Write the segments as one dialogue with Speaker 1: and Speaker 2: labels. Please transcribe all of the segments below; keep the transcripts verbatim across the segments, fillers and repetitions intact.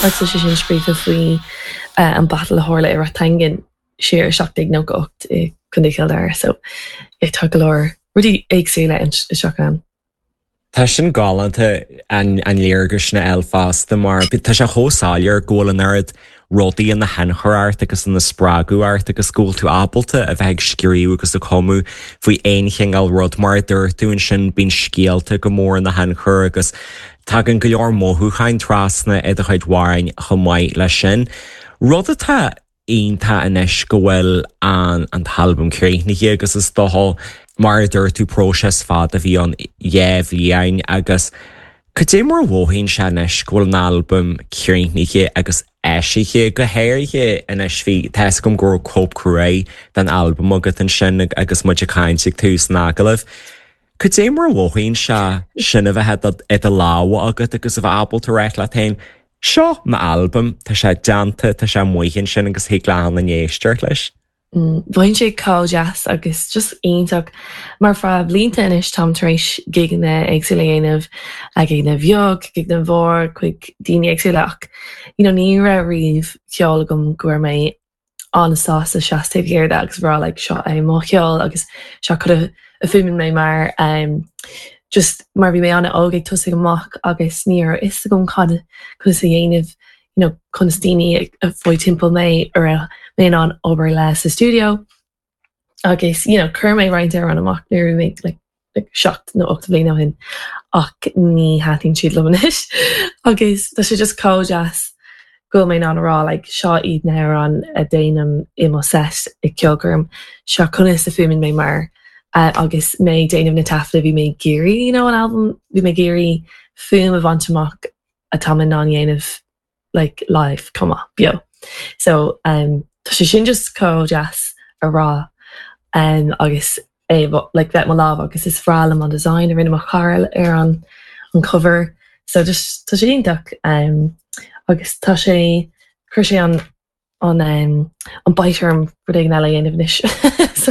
Speaker 1: agus sé sin spríomh faoi an battle hála ar tangin siar seachtaigh nó go ocht i chun dar, so ag tá go leir rudí éagsúile in seachán.
Speaker 2: Tá sin galanta an léargus na Elfasta mar tá sé hósáir ggóla nerd rudaí in na henchart agus in na sprágúart agus scúil tú ábalta a bheith sciríú agus a comú faoi aonchéingáil rud mar dúirtún sin bín scialta go mór in na henchur agus tagan go leor móthúchain trasna iad a chuid mhain chomáid lei sin. Rud atá aonanta inis go bhfuil an an talbam créithnií agus is dothol mar dúirtú próses fad a bhí an dhéh líon agus chu dé mar bhóthaín se inis go bhfuil an albumm créithnií agus éisiché go héirché inis bhí teas gom gur cóp crué den albumm agus an sin agus muide caiintigh tús nágalah. Chu dé mar bhóthaín se sinna bheithe iad a láha agat agus a bh ábalta réit le tain seo na albumm tá sé deanta tá sé muoinn sin agus hiagláán na nééisisteir leis.
Speaker 1: Bhain sé cá jazz agus just aonach mar fra blianta inis tam taréis giganna agsúlaanamh a giganna bheog, giganna bhór chuig daoine agsúlaach. You know, ní ra riomh ceol gom gur mé anasás a seastaigh géird agus bhrá le seo é má ceol agus seo chud a fumin mé mar um, just mar bhí mé anna ógaigh tusa amach agus níor is gom chud chun sa dhéanamh you know, chun daoine a bhfuil timpeall mé ar a mé an obair le sa studio agus you know, chur mé roiint ar an amach nuair mé like, like, seacht nó ocht bbliana hin ach ní hatín siad leis agus tá sé just có jazz go mé an rá like, seo iad na an a déanam i má set i ceolgurm seo chuna sa fumin mé mar uh, agus mé déanamh na tafla bhí mé géirí you know, an album bhí mé géirí fum a bhaintach a tam an dhéanamh like live comma bio so um tá sé sin just có jazz a rá um, agus é like bheit má láh agus is frálam an design a rinne mar charil ar an an cover so just tá sé ionach um, agus tá sé chuir sé an an um, an baitarm rud ag eile dhéanamh níos so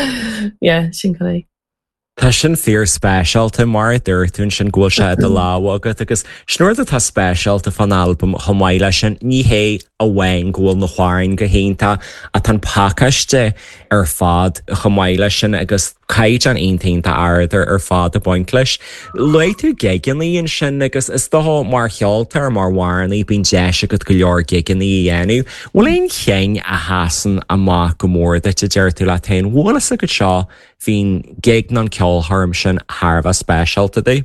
Speaker 1: yeah sin go é.
Speaker 2: Tá sin fear spéisialta mar dúirtún sin ghfuil se de láha agat agus snúir atá spéisialta fan albumm chomáile sin ní hé a bhhain ghfuil na cháin go hénta a tan pácaiste ar fád chomáile sin agus caiid an aontainnta airdir ar fád a buint leis. Luid tú giganíon sin agus is doá mar cheoltar ar mar bhhairnaí bíon deise go go leor giganí dhéanú. Bhfuil éon chéin a hasan amach go mór de te deir tú le tain bhlas a go seo hín gig non ceol harm sin Harbh spéisialta dé?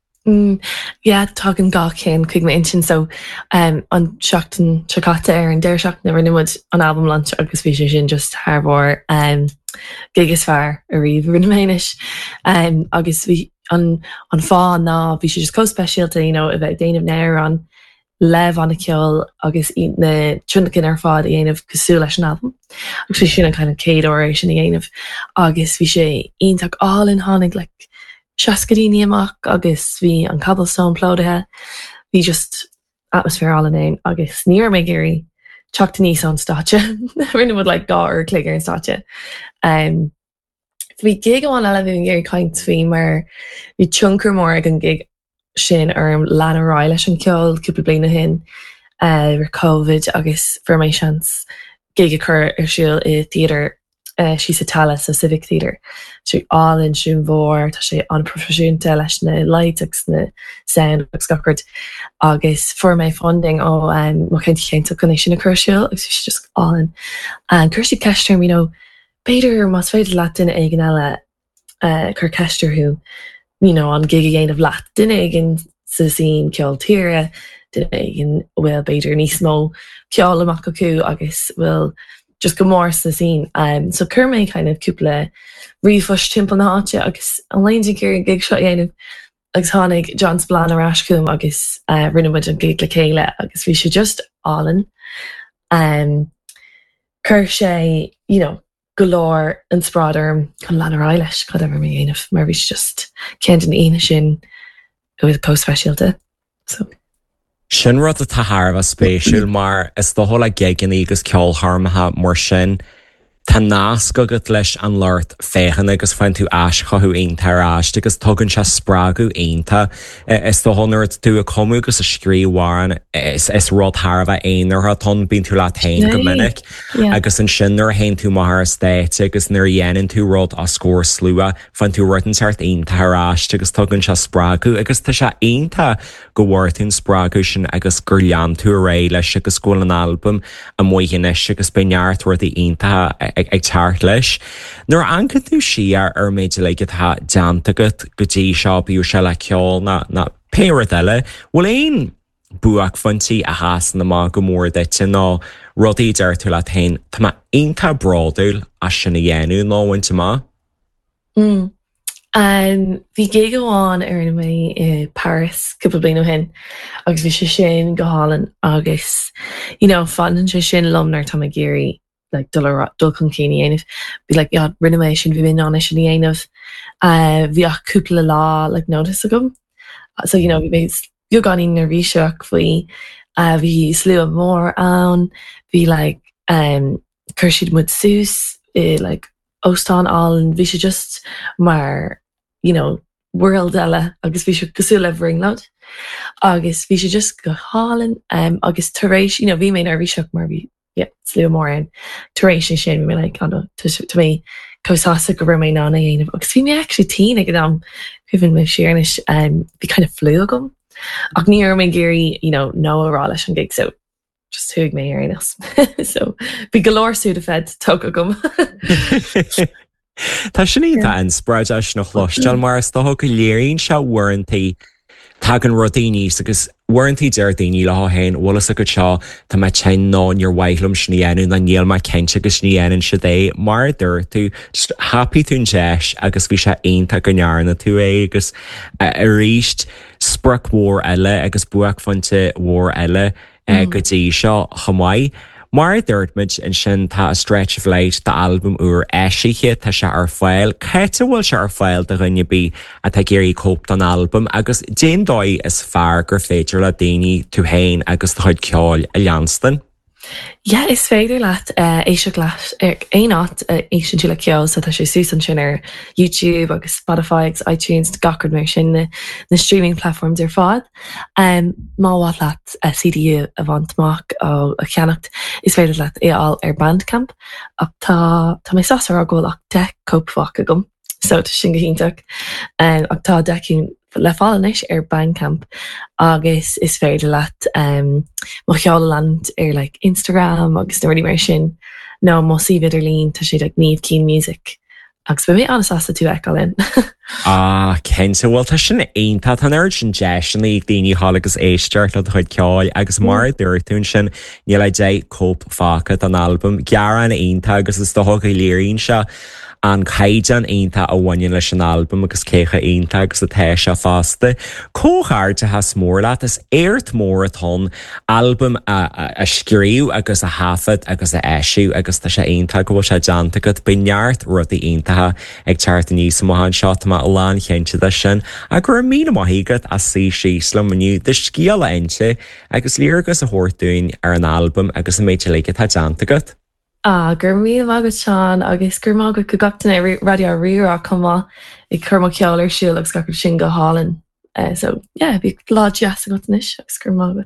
Speaker 1: Mm, yeah, tugan gá cén chuig mé intin so um, an seachtain trocata ar an deir seach na rinnemuid an album lunch agus bhí sin just Harbhór um, gig is fear a riomh rinneméis um, agus bhí an, an fá ná bhí sé just co-spéisialta you know, a bheith déanamh néir an leh anna ceol agus na trúnacin ar fád i dhéanamh cosú leis an album agus bhí sin an kind of céad óir sin i dhéanamh agus bhí sé ionach all-in tháinig like, seascaríní amach agus bhí an cobblestone plódathe bhí just atmosphere all in éin agus níor mé géirí teachta níos an státe rinne bud like, gá ar cligar an státe um, bhí gig amháin eile bhí an géirí caint fhí mar bhí tionchar mór ag an gig sin arm lena rá leis an ceol cúpla bliana hin uh, ar COVID agus formations gig a chur ar siúil i theater uh, sí sa tala sa Civic Theatre sé all in siún mhór tá sé an profisiúnta leis na light agus na sound agus gacard agus for mé funding ó um, má chéint chéint chun sin a chur siúil agus sí just all in an chuir sí ceistrim you know, beidir más féidir leat duine ag an eile uh, chur ceistirú you know, an gig again of lat duine igen sa sin ceol tíre duine igen bhfuil beidir níos mó ceol amach acu agus bhfuil just go mór sa sin um, so chur mé kind of cúpla riomhfuis timpeall na áite agus an leontin céir an gig seo dhéanamh agus tháinig John Spillane aráscúm agus uh, rinnemuid an gig le chéile agus bhí sé just all-in um, chur sé you know golóir an sprádarm chun lean ar eiles chud ever mé dhéanamh mar bhís just ceint an aine sin with post-specialta so
Speaker 2: Sin rud a tá Harbh spéisiúil mar is do thola giganí agus ceol harmtha mar sin Tá nás gogad leis an láirt féchan agus fan tú as chothú aontarráist agus tugann se sppragu aonanta is do honairt tú a comú agus a scríomháin is is rud Tharbh aonar tón bíon tú le tain go minic agus an sinnar haon tú mar stéite agus nuair dhéanann tú rud a scóir slua fan tú ruirtan teart aontarráist agus tugann se sppragu agus tá se aonanta go bhhairtún sppragu sin agus gur lean tú ré leis agus scóil an albumm a muoigeis agus beneart ruirtaí aontathe ag teart leis. Nuair ancha tú siar ar méid le go tá deanta go go dtí seo bíú se le ceol na na péad eile, bhfuil éon buach fantaí a háas na má go mór deite ná rudaí deir tú le tain tá aonanta bráúil a sinna dhéanú náhainte má?
Speaker 1: Mm. Um, bhí gé goháin ar na mé i Paris cúpla bliain ó hin agus bhí sé sin go hálan agus you know, fanan sé sin lomnar tá géirí like dul dul chun céine dhéanamh bhí like yeah, rinne sin bhí mé ná sin dhéanamh uh, bhí ach cúpla lá like notice agam so you know, bhí mé bhí ganí na ríseach faoi uh, bhí slú a mór ann bhí like um, chuir siad mud sús i like Óstán all bhí sé just mar you know, world eile agus bhí sé cosú le bhringlad agus bhí sé just go hálan um, agus taréis you know, bhí mé ar bhíseach mar bhí yeah, slú mór an taréis sé sin bhí like, oh, tu mé cosása go bhfuir mé ná dhéanamh agus bhí mé actually tí ag am chuhann mé siarnis um, bhí kind of flú agam ach ní ar mé géirí you know, nó ará leis an gig so just thuig mé ar anas so bhí golóir súd a fed tug agam.
Speaker 2: Tá sin í an spreid eis na chlosisteil mar is do go léironn se warranty tag an rudaí níos agus warranty deir daoine le hain bhlas a go seo tá me te ná ar waithlumm sníanú na níl mai cente agus sníanaan si é mar dúir tú just happy tún deis agus bhí sé aonanta go nearna tú é agus a ríist sprach mór eile agus buach fante mór eile go dtí seo chamáid. Mar dúirtmid in sin tá a stretch of light tá albumm úr eisiche tá se ar fáil, Caite bhfuil se ar fáil de rinne bí a tá géirí cópt an albumm agus déon dóid is fearr gur féidir le daoine tú hain agus tá chuid ceáil a leanstan.
Speaker 1: Ja, is féidir leat uh, éisio glas ar ein áit uh, éisian tú le ceol so tá sé súsan sin ar YouTube agus Spotify agus iTunes gachard mar sin na, na streaming platforms ar fád. Um, má bhá leat uh, C D U a bhaintach ó a cheannacht is féidir leat é all ar Bandcamp ach tá tá mé sasar a ggóil ach de cópfach agam so tá sin go híntaach um, ach tá decinn le fáis ar Bandcamp agus is féidir leat um, má cheála land ar like, Instagram agus nuirí mar sin nó má si viidir lín tá sé like, níomh clean music agus ba mé anas as tú eáin.
Speaker 2: Ah, Kensa bhfuil tá sin aonanta tá air sin de sin ag daoine hálagus éisteart le chuid ceáil agus mar dúirtún sin ní le dé cóp fácha an albumm gearan aonanta agus is do go léironn se an caiidan aonanta a bhain leis an albumm agus cécha aonanta agus a téis se fásta. Cótharte has mór leat is éirt mór atá albumm a, a, a scríú agus a hafad agus a eisiú agus tá sé aonanta go bhfuil sé deanta go beneart rudaí aontathe ag teart níos maihan seo tá lán cheinte sin a gur mí maithígad a sí síosla maniu de scíal ainte agus líorgus a thuirtún ar an albumm agus a méid le tá deanta go.
Speaker 1: Ah, gur mí agad seán agus gur mágad go gatainna radio rirá cumá i chuma ceáil ar siúil agus gagur sin go hálan. Uh, so, yeah, bhí lá deas a gotanis agus gur mágad.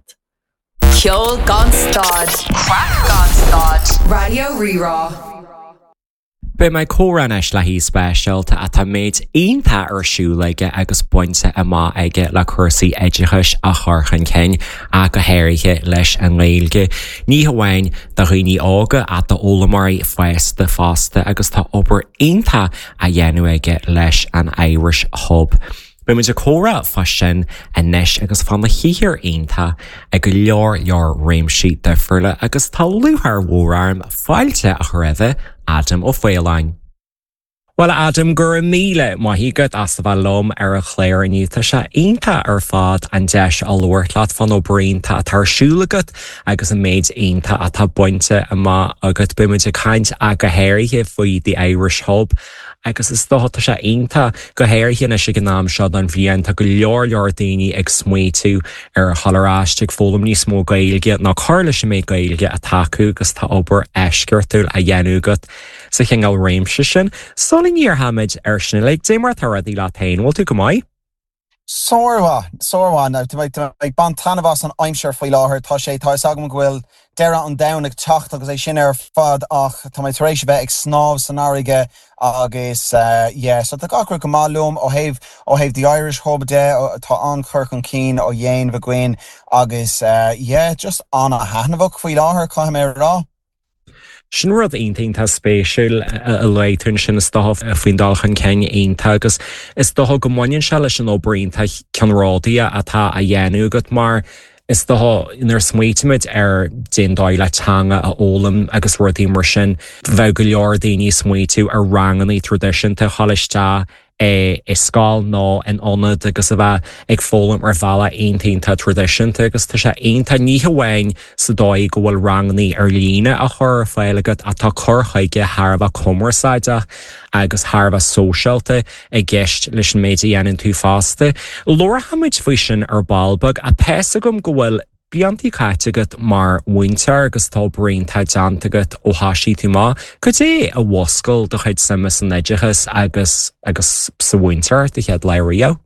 Speaker 3: Ceol gan stad, crack gan stad, Radio Rirá.
Speaker 2: Be mai córanis le hí spéisialta a tá méid aonanta ar siúlaige agus buinte a má aige le chusaí éidechas a chorchan céin a go héirithe leis an léilge. Ní hamhain de rií ága a do ólamarí feista fásta agus tá obair aonanta a dhéanú aige leis an Irish Hub. Be muid a córa fa sin a neis agus fan na híhir aonanta ag go leor leor réimsí de furla agus tá luthar mhórarm fáilte a chuirthe Adam ó Féileáin. Well Adam gur míle maithígad as bh lom ar a chléir aniuta se aonanta ar fád an deis a luirlaat fan ó brínta a tarsúlagat agus a méid aonanta a tá buinte a má agad buimiid a caint a go héirithe faoi the Irish Hub agus is dóta sé aonanta go héir híanana si gnáam seo an bhíon tá go leor leor daoine ag smuo tú ar choráiste fólam ní smó gailge ná cála sem mé gailge a taú agus tá obair eisceirtúil a dhéanúgat sa chéingáil réimse sin. Sola níor haid ar sinna le dé mar tar a dí le tainhil tú go maiid?
Speaker 4: Sorwa, sorwa, now to make like bantan of us on I'm sure for her Toshe Taisagam will dare on down a chacht because I shin er fad ach to my Teresh vet snob sonariga agus uh yeah so the gakra kamalum or have or have the Irish hub de or ta on Kirk and Keen or Yane Vagwin agus uh yeah just on a hanavok for her come ra.
Speaker 2: Sin rud aontainn tá spéisiúil a leitún sin is dothh a faoin dalchan céin aonanta agus is dotha go mhainn se leis an óbraonnta ceanrádaí atá a dhéanú agat mar is dotha inar smuoitiid ar déon dáil le teanga a ólam agus rudaí mar sin bheith go leor daoine smuoitiú ar ranganí tradiisiúnta choiste é is scáil ná an onad agus a bheith ag fólam ar bhela aontainnta tradiisiúnta agus tá sé aonanta níthe bhhain sa dóid go bhfuil ranganí ar líne a chur féilagad a tá chorchaige tharbh commerceide agus tharbh sóisialta ag gceist leis an méid a dhéanann tú fásta. Lóra hamuid faoi sin ar balbag a pésa gom go bhfuil Bíantí caiitegat mar winter agus tá braonnta deantagat ó hasí tú má, go dé a bhoscail do chuid simas an éidechas agus agus sa winter de chead leirío?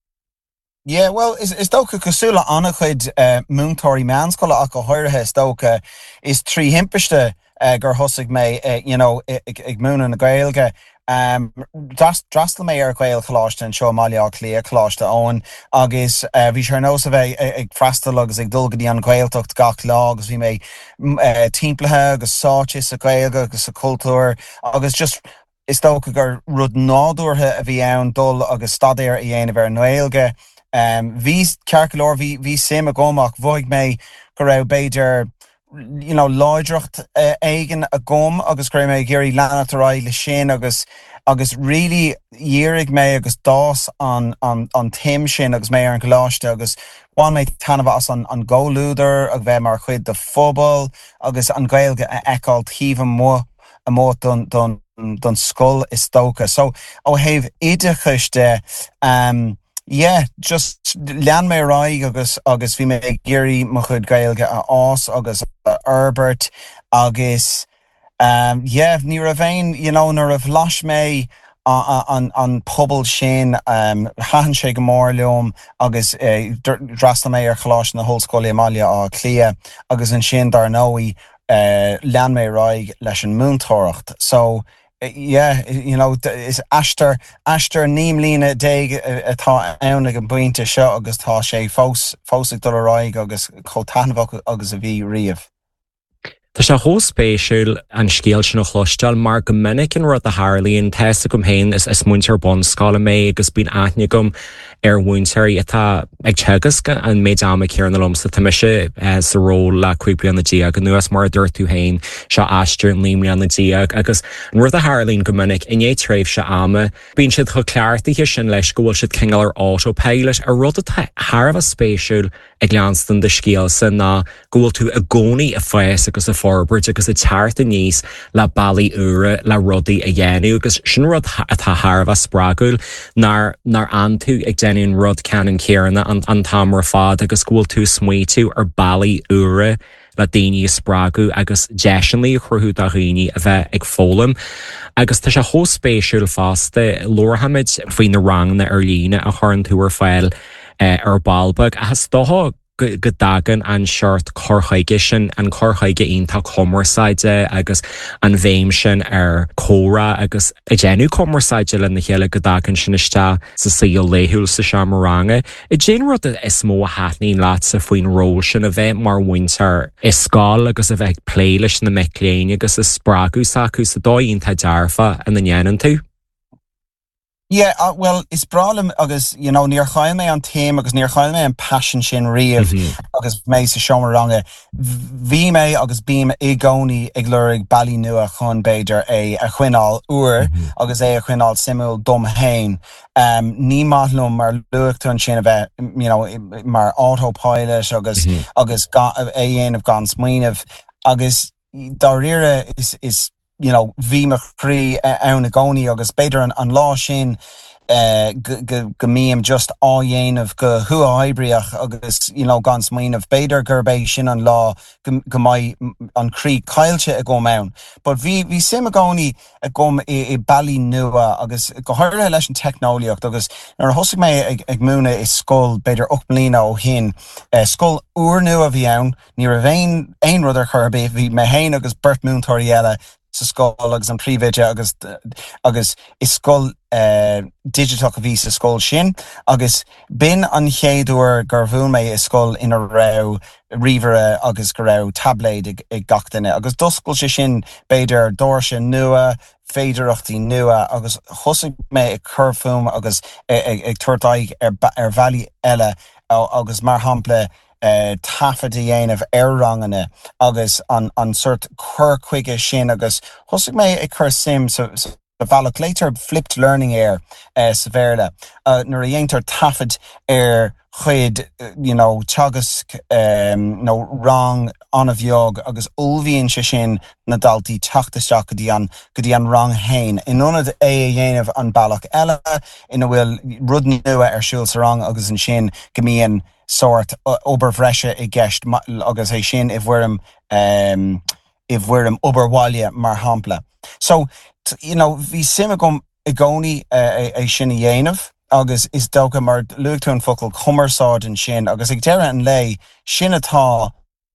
Speaker 4: Yeah, well, is is doka cosúla anna chuid uh, múntóirí meánscoile ach go háirithe is doka is trí himpeiste uh, gur thosig mé uh, you know, ag, ag múna na gailge. Um, drastal mé ar ghail chláiste an seo máile lí chláiste ón agus bhí sé nó a bheith ag freistal agus ag dulgadí an ghailtocht gach lá agus bhí mé timplathe agus sáis a gailge agus a cultúr agus just is tócha gur rud nádúirthe a bhí ann dul agus stadéir i dhéanamh ar nuailge. Um, bhí cearcolóir bhí bhí sim a gomach bhuaigh mé go raibh beidir you know láidreacht uh, aigen a gom agus gre mé géirí leanatará le sin agus agus really dhéirigh mé agus dás an an an tim sin agus mé ar an gláiste agus bhain mé tanmh as an an ggóúidir a bheith mar chuid de fóbal agus an gailge a eáil tíomh mó a mó don don don scoil is tócha so ó haibh idirchuiste um yeah, just lean mé raig agus agus bhí mé géirí mo chud gailge a ás agus a Herbert agus um yeah, ní ra bhéin you know nar a bhlas mé an an pobl sin um hahan sé go mór leom agus uh, drastal mé ar chláis na hólscoile Amalia á clia agus an sin dar nóí uh, lean mé raig leis an múntóireacht so yeah, you know, is Ashter Ashter Neem Lena Dag atá ann ag an buinte seo agus tá sé fós fósig dul raig agus chotanmhach agus a bhí riamh.
Speaker 2: Tá sé hóspéisiúil an scéal sin chluisteil mar go minic an rud a Harlíonn teasta gom héin is is muintear bon scála mé agus bíon aithne gom ar bhaintearí atá ag teagas an méid ama céar na lomsa tamise sa ró le chuig bliain na díag an nuas mar dúirt tú hain se aistear an líimlíon na díag agus an rud a Harlíonn go minic iné tréimh se ama bíonn siad chu ceartaithe sin leis go bhfuil siad chéingeal ar autopilot a rud a tharbh spéisiúil ag leanstan de scéal san ná go bhfuil tú a gcónaí a fés agus a forbert agus a tearta níos le bailí ura le rudaí a dhéanú agus sin rud atá tharbh sprágúil nar nar an tú ag déanún rud ceann céanna an an tamar fád agus gúil tú smuo tú ar bailí ura le daoine sprágu agus deisianlaí chruthú a riine a bheith ag fólam agus tá sé hóspéisiúil fásta lorhamid faoin na rangna ar líne a chuann tú ar fáil ar balbag a has dótha go dagan an seart chorchaige sin an chorchaige ionta commerceide agus an bhéim sin ar córa agus i déanú commerceide le na chéile go dagan sin iste sa síl léthúil sa se maranga. I déan rud is mó a háithnín láat sa faoin ról sin a bheith mar winter is scáil agus a bheith pléiles na mecléine agus is sprágu sacu sa dóionanta dearfa an na nnéanaan tú.
Speaker 4: Yeah, uh, well, it's problem agus, you know, near chaim me an team agus near chaim me an passion sin riamh mm-hmm. agus me sa seomaranga. Bhí me agus bím i gcónaí ag lurig bailí nua chun beidir é a chuinál uair mm-hmm. agus é a chuinál simúil dom hain. Um, ní mátlum mar luachtain sin a bheith, you know, mar autopilot agus mm-hmm. agus é dhéanamh gan smaoinmh agus dá rire is is you know, bhí me chrí ann na gcónaí agus beidir an, an lá sin Uh, go míam just á dhéanamh go thua ebriach agus, you know, gan smaoinmh beidir gurbéh sin an lá go mai an crí caiilte a go mán. But bhí bhí sim a gcónaí a gom i bailí nua agus go háirthe leis an technoliacht agus nar thosig mé ag, ag múna is scol beidir ocht mbliana ó hin uh, scol úr nua bhí ann, ní a bhéin ein rud ar churbé bhí mé hain agus Bert Múntóirí eile sa scol agus an príomhide agus agus is scol uh, digital a bhí sa scol sin agus bin an chéadúir gur bhún mé is scol ina rá rívere agus go rá tabléid ag, ag gachtainine agus doscail sé sin beidir dóirse nua féidireachtaí nua agus thosaigh mé ag curfúm agus ag, ag tuairdaigh ar, ar bhealaí eile agus mar hampla Uh, tafad a dhéanamh ar rangana agus an, an sort chur chuige sin agus thosaigh mé ag chur sim sa, sa bhealach later flipped learning air uh, sa bhéirle uh, nuair a dhéantar tafad ar chuid, you know, teagas um, no rang anna bheog agus ulbhíonn se sin na daltaí teachtasteach go dtí an go dtí an rang hain. Inionad é a dhéanamh an bailach eile ina bhfuil rud nua ar siúil sa rang agus an sin go mbíonn sort uh, obervrese i gceist agus é sin i bhfuirm um, i bhfuirm oberháile mar hampla. So, t- you know, bhí sim gom i gcónaí uh, é sin i dhéanamh agus is dócha mar luchtún focail cumarsáid an sin agus ag deire an lei sin atá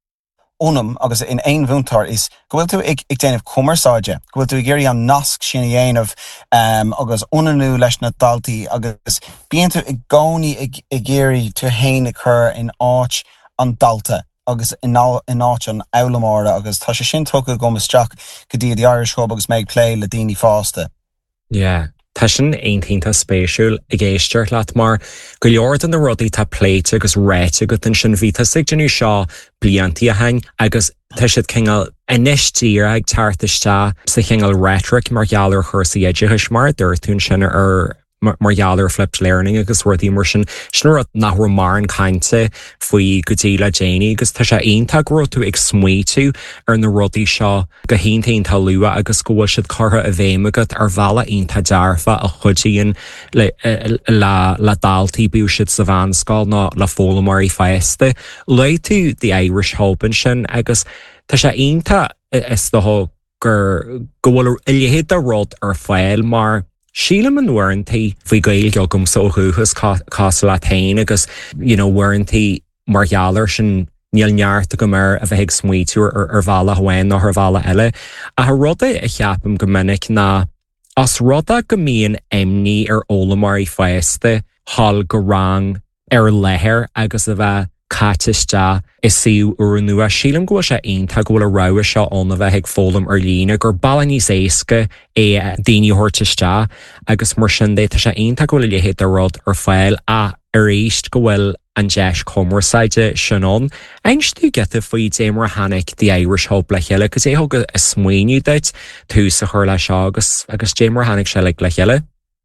Speaker 4: onam agus in ein bhúntar is gohfuil tú ag, ag déanamh cumarsáide gohfuil tú géirí an nasc sin i dhéanamh um, agus unanú leis na daltaí agus bíonn tú ag gcónaí ag, ag géirí tú hain a chur in áit an dalta agus in, á, in áit an eulamára agus tá sé sin tucha go isteach go dtí the Irish Hub agus méid play le daoine fásta.
Speaker 2: Yeah. Tá sin aontainnta spéisiúil i ggéisteart leat mar go leor an na rudaí tá pléite agus réite go den sin bhítas ag genú seo blianttí a hain agus tá siad chéingeal inistíir ag teartaiste sa chéingeal rhetoric mar geallar chuirsaí éideachas mar dúirtún sin ar mar geallar flipped learning agus rudaí mar sin sin rud nachhuair mar an cainte faoi go dtí le déine agus tá sé aonanta go tú ag smuo tú ar na rudaí seo go haontaonnta lua agus go bhfuil siad chutha a bhéimeagat ar bhela aonanta dearfa a chuidíonn le, le, le daltaí bú siad sa bhanscáil ná le fólamarí feiste. Le tú the Irish Hope sin agus tá sé aonanta is do gur go bhfuil i léhéad a rud ar fáil mar Sílam an warranty fwy gael gilgum so chuchas cos la tain agus, you know, warranty mar geallar sin níl neart go mar a bheith smuitiú ar, ar bhela hain nó ar bhela eile. A ha ruda a cheapam go minic na as ruda go míon imní ar ólamar i feiste hall go rang ar lethir agus a bheith catiste is siú ur nua sílam go sé aonanta go bhfuil a rá seo ón a bheith ag fólam ar lína gur bailí níos éasca é daoine thuirteiste agus mar sin dé tá sé aonanta go bhfuil léhéad a rud ar fáil a ar éist go bhfuil an deis commerceide sinón. Einstú geta faoi démar hanig the Irish Hub le chéile, cos é thug a smuoinú deit tú sa chuir le seo agus agus démar hanig se le le chéile.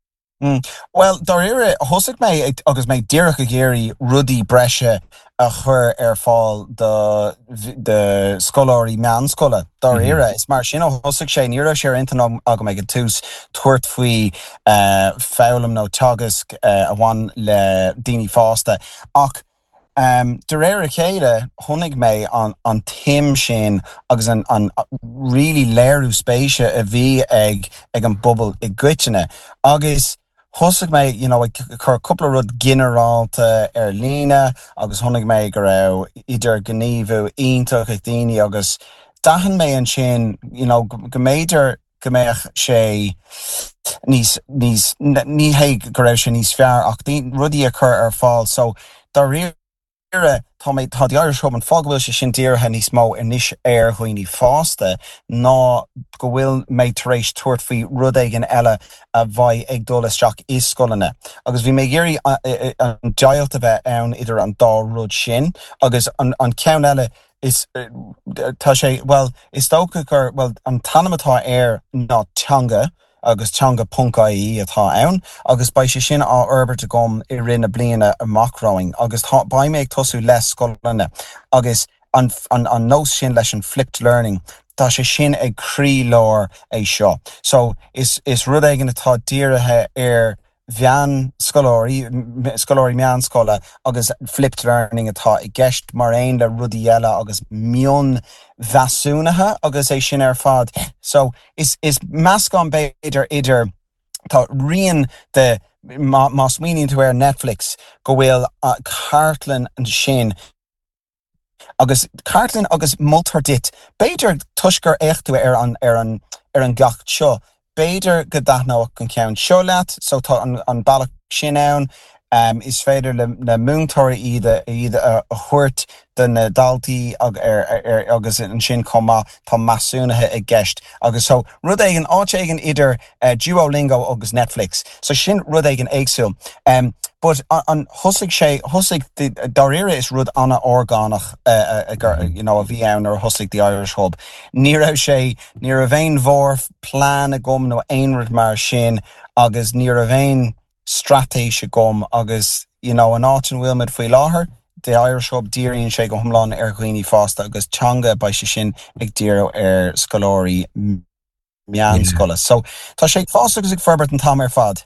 Speaker 4: Mm. Well, dar ire hosig mé agus mé deireach a géirí rudí breise a chur ar fáil de de scoláirí meánscoile. Dar mm-hmm. ire is mar sin hosig sé níra sé intan aga mé go tús tuairt faoi uh, fálam nó teagas uh, a bhain le daoine fásta. Ach Um, de réir a chéile thunig mé an, an tim sin agus an, an really léirú spéise a bhí ag, ag an bubble i gcuiteine. Agus thosig mé, you know, ag chur cúpla rud ginearálta ar lína agus thunig mé go raibh idir gníomhú ionntach ag daoine agus dahan mé an sin, you know, go méidir go méach sé níos níos ní héig go raibh sé níos fearr ach rudí a chur ar fáil. So dar riamh tá mé tá the Irish Hub an fág bhfuil sé sin díortha níos mó inis ar chuoine fásta ná go bhfuil méid tar éis tuairt faoi rud éigean eile a bhaid ag dul isteach is scolanna. Agus bhí mé géirí an dialta bheith ann idir an dá rud sin agus an, an ceann eile is tá sé, well, is tócha gur, well, an tanamatá air ná teanga agus teanga puncaí atá ann, agus ba sé sin á Herbert a gom i rinne bliana amachráing, agus tá ba mé ag tosú les scolanna, agus an, an, an nós sin leis an flipped learning, tá sé sin ag crí lár é seo. So is is rud éigen atá díirithe ar bhean scolóirí scolóirí meán scola agus flipped learning atá i gceist mar aon le rudí eile agus mion bheasúnathe agus é sin ar fad. So is is meascán beidir idir tá rion de más mínín tú ar Netflix go bhfuil uh, cartlan an sin agus cartlan agus multar dit beidir tuisgur échtú ar an ar an ar an gach seo beidir go daithneach an ceann seo leat so tá an, an bailach sin ann um, is féidir le, le múntóirí iad iad a, a chuirt den na daltaí ag, ar, ar, agus an sin comá tá masúnathe i gceist agus so rud éigen áit éigen idir uh, Duolingo agus Netflix so sin rud éigen éagsúil um, but an, an husig sé husig daríire is rud anna orgánach uh, uh, uh, you know, a bhí ann ar husig the Irish Hub ní raibh sé ní a bhéin mhór plán a gom nó aon rud mar sin agus ní a bhéin stratéise gom agus you know, an áit an bhfuil mid faoi láthair the Irish Hub díríonn sé go thomláin ar dhaoine fásta agus teanga ba sé sin ag díreadh ar scolóirí meán scola. So tá sé fásta agus ag forbairt an tam ar fad.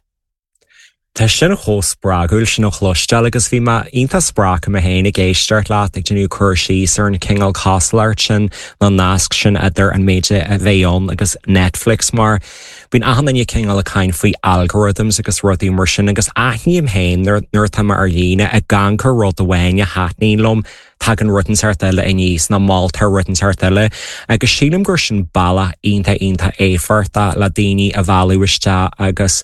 Speaker 2: Tá sin a chós sprágúil sin ó chlosisteil agus bhí ma ionta sprácha a héna géisteart leat ag denú chuirsí ar na Kingal Castleart sin na nasc sin idir an méide a bhéon agus Netflix mar bhín ahanana Kingal a cain faoi algorithms agus rudí mar sin agus aithníim héin nuair tá ar líine a gang chu rud a bhaine háithnín lom tag an rutan sartile a níos na máiltar rutan sartile agus sílim gur sin balla ionta ionta éfarta le daoine a bhálúiste agus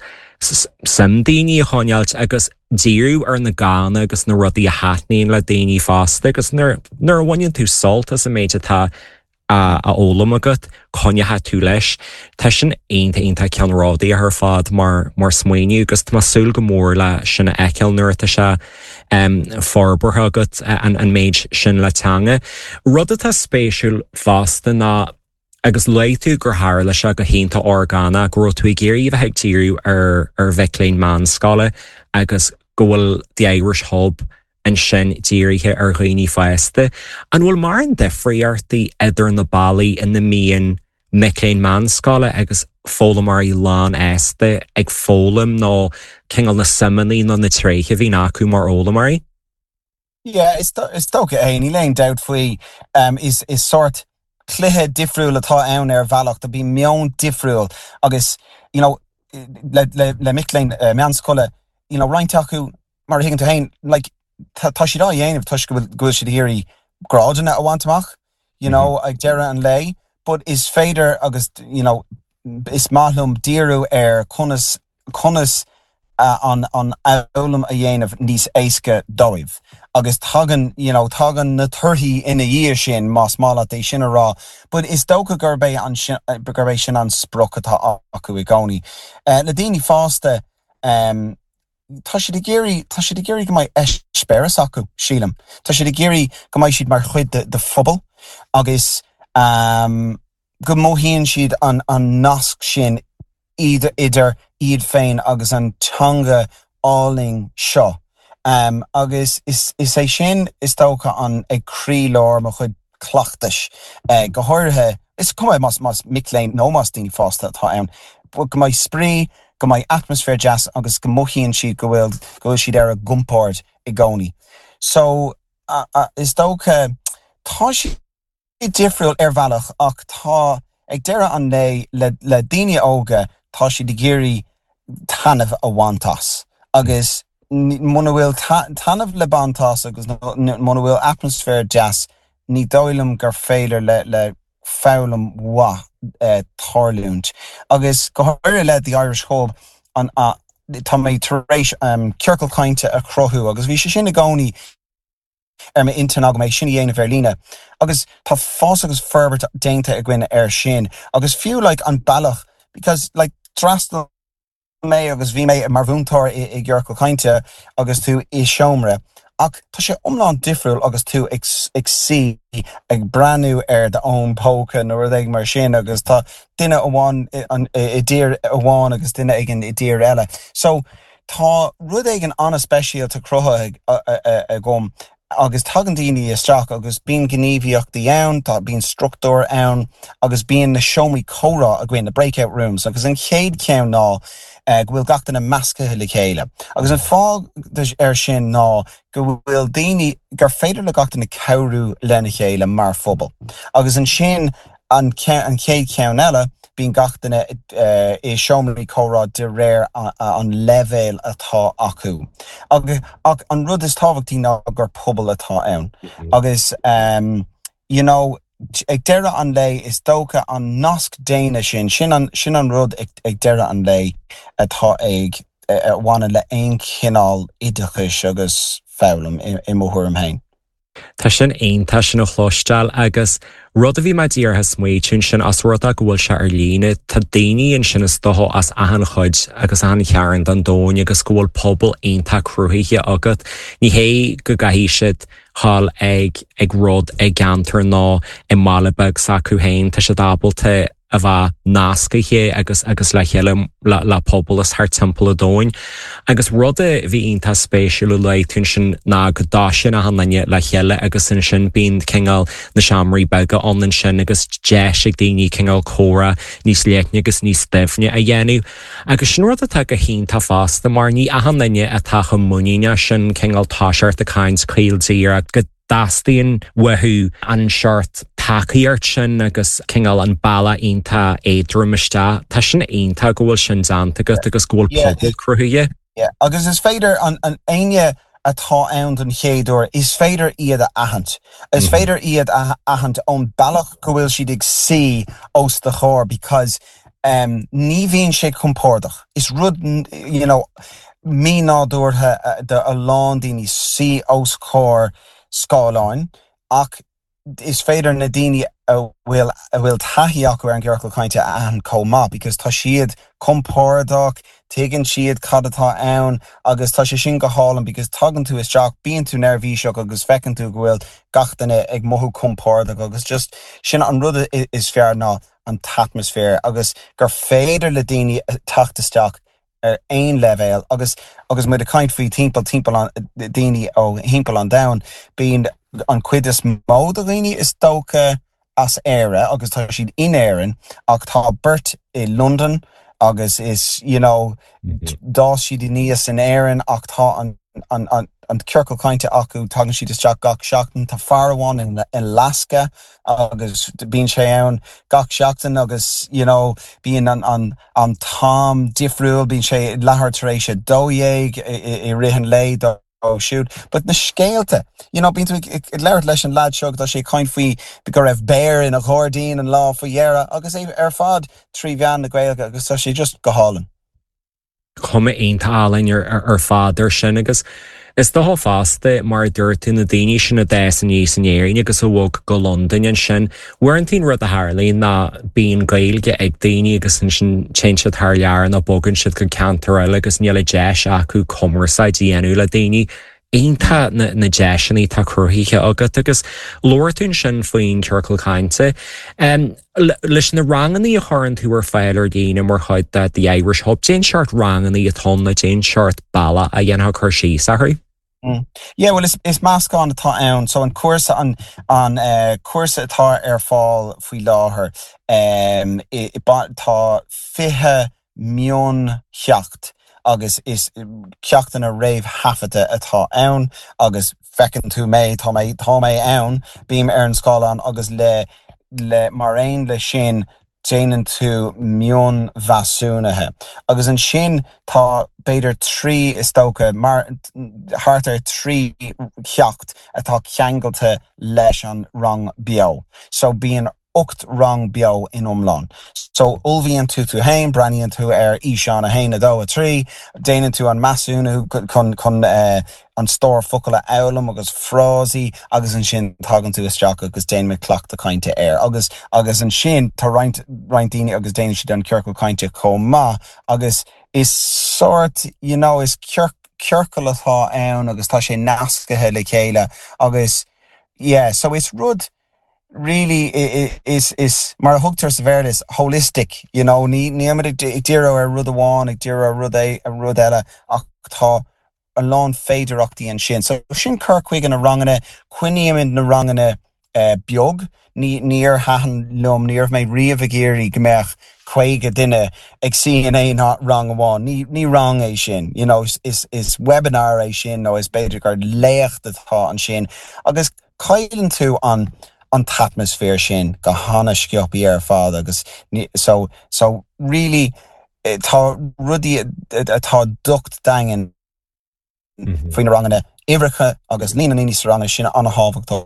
Speaker 2: sim daoine a choinealt agus díú ar na gána agus na rudaí a háithnín le daoine fásta agus nuair bhain tú solt as a méide tá a ólam agat chonethe tú leis tá sin aonanta aonanta cean rádaí a th fad mar mar smaoinú agus tá súil go mór le sinna eiceil nuair tá se um, forbartha agat an, an méid sin le teanga. Rud atá spéisiúil fásta ná agus leitú gur hála se go hénta orgána go tú i géirí bheith tíú ar ar bheicléin man scala agus gohfuil the Irish Hub an sin díirithe ar dhaoine feiste an bhfuil mar an difriartaí idir na bailí in na míon micléin man scala agus fólam mar í lán éiste ag fólam nó cingal na simoní nó na tréiche bhí acu mar ólam marí?
Speaker 4: Yeah, is tócha é ní leon doubt faoi um, is, is sort cluthe difriúil atá ann ar bhealach tá bí meon difriúil agus you know, le, le, le micléin uh, meán scola you know, roinnt acu mar higann tú hain like, tá siad á dhéanamh tuis go bhfuil siad hairí gráideanna a bhaintach you know, ag deire an lei but is féidir agus you know, is máthlumm díriú ar conas conas uh, an an eolalam a dhéanamh níos éasca dóibh agus tagan you know, tagan na thirty ina dhíir sin más mála é sin rá but is dócha gurbé an sin gurbé sin an spruch atá acu i gcónaí uh, le daoine fásta um, tá siad i géirí tá siad i géirí go mbeidh eispéras acu sílam tá siad i géirí go mbeidh siad mar chuid de, de phobal agus um, go móhíonn siad an, an nasc sin iad idir iad féin agus an teanga áling seo um, agus is, is é sin is tócha an ag crí lár mar chuid clachtais uh, go háirithe is cum mas mas micléin nó mas daoine fásta atá ann go mbeidh sprí go mbeidh atmosfér jazz agus go móhíonn siad go bhfuil go bhfuil siad ar a gumpáir i gcónaí so uh, uh, is tócha tá siad i difriúil ar bhealach ach tá ag deire an lei le, le daoine óga tá siad i géirí tanmh a bhaintas agus muna bhfuil tanmh le bantas agus muna bhfuil atmosfér jazz ní dóilm gur féidir le, le fálam wa uh, tarlúnt agus go háir le the Irish Hub an uh, tá mé taréis um, ceircail cainte a crothú agus bhí sé sin na gcónaí ar mé intanag mé sin dhéanamh ar lína agus tá fás agus ferbert déanta a gcuine ar sin agus fiú like, an bailach because like, drastal mé agus bhí mé mar bhúntar i, i gceircail cainte agus tú i seomra ach tá sé omláin difriúil agus tú ag, ag si ag breanú ar de ón póca nó ag mar sin agus tá duine amháin i ddír amháin agus duine ag an i ddír eile so tá rud ag an anna speisialta crutha ag a gom agus tugan daoine isteach agus bíon gníomhíochtaí ann, tá bíon struchtúr ann, agus bíon na seomí córá a gcuin na breakout rooms, agus an chéad ceann ná uh, go bhfuil gachtain na meascathe le chéile. Agus an fág ar sin ná go bhfuil daoine gur féidir le gachtain na cabhrú lena chéile mar phobal. Agus an sin an chéad ceann eile bíon gachtainna uh, i seomí córá de réir an, an levéil atá acu. Agus ag, an rud is tábhachtaí ná gur pobal atá ann. Mm-hmm. Agus, um, you know, ag deire an lei is dócha an nasc déine sin, sin an, sin an rud ag, ag deire an lei atá ag uh, bhaine le aon cinál idachis agus fálam i, i mthúm hain.
Speaker 2: Tá sin aonanta sin ó chlóisteáil agus rud a bhí mai díortha smaoitiún sin as rud a bhfuil se ar líne, tá daoine an sin is dóth as ahan chuid agus ahan chearan don dóin agus go bhfuil pobl aonanta cruthíthe agat. Ní hé go gaithí siad hall ag ag rud ag gantar ná i Malabeg sa chuhain tá sé dábalta a bheit nascaithe agus agus le chéile le, le pobl is thar timppla a dóin. Agus rud a bhí onanta spéisiúla le tún sin ná go dá sin a hanne le chéile agus in sin bíon chéingáil na seaamraí bega an sin agus deis ag daoine chéingáil córa níos léicne agus níos stefne a dhéanú. Agus sin rud atá go hínta fásta mar ní a hanne a tacha muíine sin chéingáil táseart a cains cailtíar go dastíon wethú an seart takeíart sin agus chéingáil an balla onanta éadrumiste. Tá sin aonanta go bhfuil sin deanta agus agus go bhfuil pobl cruthúthe.
Speaker 4: Yeah, agus is féidir an, an aine atá ann an chéadúir is féidir iad a ahant. Is mm-hmm. féidir iad a ahant ón bailach go bhfuil siad ag sí os de chóir because um, ní bhíonn sé compordach. Is rud, you know, mí nádúirthe uh, de a lán daoine sí os chóir scáláin, ach is féidir na daoine a bhfuil a bhfuil taithí acu ar an gcearcail cainte an comá, because tá siad compordach, tuigeann siad cad atá ann, agus tá sé sin go hálan, because tugann tú isteach, bíonn tú nervhíseach agus fecinn tú go bhfuil gachtainna ag mothú compordach, agus just sin an rud is fear ná an atmosfér, agus gur féidir le daoine tachtasteach ar ein levéil, agus agus muid a caint faoi timppel timppel an daoine ó himppel an down, bíon an cuid is mód a daoine is dócha as éire, agus tá siad in éireann, ach tá burt i London, agus is, you know, mm-hmm. dá siad i níos in éireann, ach tá an an an an cearcail cainte acu tagann siad isteach gach seachtain, tá fearháin in, in Alaska, agus bíonn sé ann gach seachtain, agus, you know, bíonn an, an, an tám difriúil, bíonn sé lethar tar éis sé dóhéig i, i rihan lei do oh shoot, but na scéalte, you know, bíonn tú ag leir leis an lad seog, tá sé caint faoi go raibh béir in a chóirdín an lá faoi dhearra, agus é ar fad trí bhean na Gaeilge, agus tá sé just go hálan.
Speaker 2: Cuma aonanta álainn ar, ar, ar fád ar sin agus is dá fásta mar dúirtú na daoine sin na dés an níos an éirín agus a bhg go London an sin. Warantín rud a Harlaí na bíon Gaeilge ag daoine agus an sin tseinte tar lear na bogann siad go cantar eile agus níl le deis acu commerceid dhéanú le daoine. Aonanta na, na deisinaí tá cruthíthe agat agus lóirtún sin faoin cearcail cainte. Um, leis na ranganí a thurann tú ar fáil ar daoine mar chuid de the Irish Hub, déan seart ranganí a tón na déan seart balla a dhéanamh chuir sí, sathraí?
Speaker 4: Mm. Yeah, well, it's, it's Mascán atá ann, so an cuasa an, an uh, cuasa atá ar fáil faoi láthair, um, i, i, tá fiche mion cheacht, agus is ceachtain a réimh hafata atá ann, agus fecinn tú mé, tá mé tá mé ann, bím ar an scáilán, agus le le mar aon le sin déanann tú mion bheasúnathe. Agus an sin tá beidir trí is tócha mar thart ar trí ceacht atá ceangailte leis an rang beo. So bíon ocht rang beo in umlán. So ulbhíonn tú tú hain, braíonn tú ar íseán a hain a dó a trí, déanann tú an masúna chun chun uh, an stór focail a elam agus frásaí, agus an sin tagann tú isteach agus déann me cleacht a cainte air. Agus agus an sin tá roint roint daoine agus déanann siad an cearcail cainte comá, agus is sort, you know, is cearc cearcail atá ann, agus tá sé nascathe le chéile, agus yeah, so it's rud really is is mar hugtar sa bhéir is holistic, you know, ní ní ag dtíreadh ar rud amháin, ag dtíreadh ar rud é ar rud eile, ach tá a lán féidirachtaí an sin. So sin cur chuig an na rangana, cuiníimiid na rangana uh, beag, ní níor hahan lom, níor mé riamh a géirí gombeach chuige duine ag C N A ná rang amháin, ní, ní rang é sin, you know, is, is, is webinar é sin, nó is beidir gur léocht atá an sin, agus caiilann tú an an atmosphere sin go hána sciopí ar fád agus so so really tá rudí atá ducht dagen faoin rangana ibricha agus lína níní sa rangana sin an hábhachtá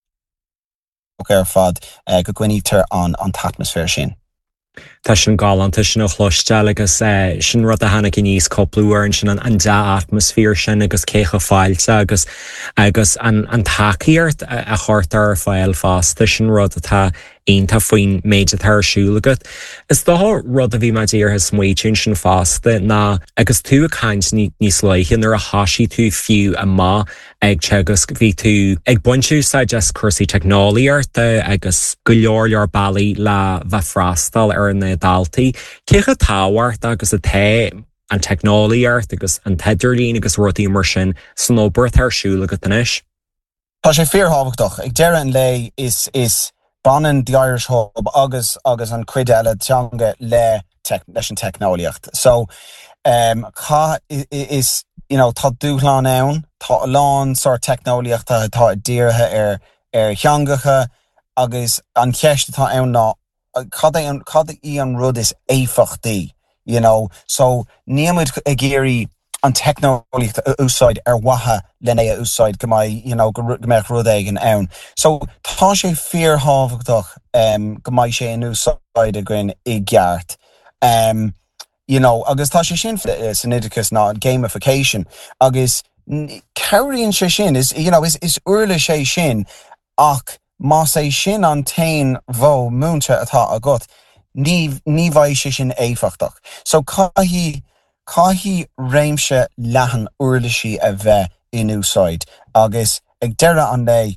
Speaker 4: ar fad go gcuinítar an an atmosphere sin.
Speaker 2: Tá sin galanta sin chluiste agus sin rud a hena cin níos coplúir an sin an da atmosfér sin agus cécha fáilte agus agus an takeíart a chuirtar fáil fásta sin rud atá aonanta faoin méid a tarsúlagat. Is dá rud a bhí me déir has smuoitiún sin fásta ná agus tú a caint níos leichen ar a hasí tú fiú a má ag tegus bhí tú ag buintú sa just cuasaí technoliaarta agus go leor leor bailí le bheith freastal ar na daltaí. Cécha táhairt agus a té an technoliaart agus an teidirlín agus ruirtaí mar sin san obair tarsúlagat inis.
Speaker 4: Tá sé fearhabhachtach. Ag deire an lei is is banan the Irish Hub agus agus an cuid eile teanga le leis an technoliacht. So um cá is you know tá dúchláán ann, tá lán sort technoliacht tá tá díirthe ar ar cheangacha agus an ceist tá ann ná cad an cad í an rud is éifachtaí, you know, so níamid a géirí an technoliacht úsáid ar watha lenne a úsáid go mai, you know, go meach rud ag an ann. So tá sé fearhabhachtach um go mai sé an úsáid a grin i gceart. Um you know, agus tá sé sin san idicus ná gamification agus ceiríonn sé sin is, you know, is is uirla sé sin ach má sé sin an tain bhó múnta atá agat ní ní bhaid sé sin éifiachtach. So caithí caithí réimse leathan uirlaí a bheith in úsáid agus ag deire an lei